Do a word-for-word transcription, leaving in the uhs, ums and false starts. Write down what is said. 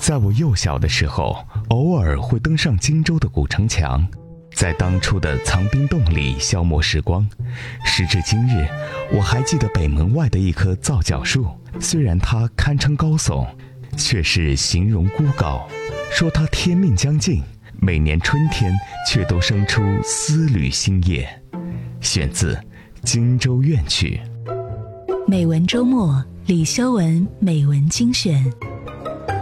在我幼小的时候，偶尔会登上荆州的古城墙，在当初的藏兵洞里消磨时光。时至今日，我还记得北门外的一棵皂角树，虽然它堪称高耸，却是形容孤高，说它天命将尽，每年春天却都生出丝缕新叶。选自《荆州怨曲》。 美文周末，李修文美文精选。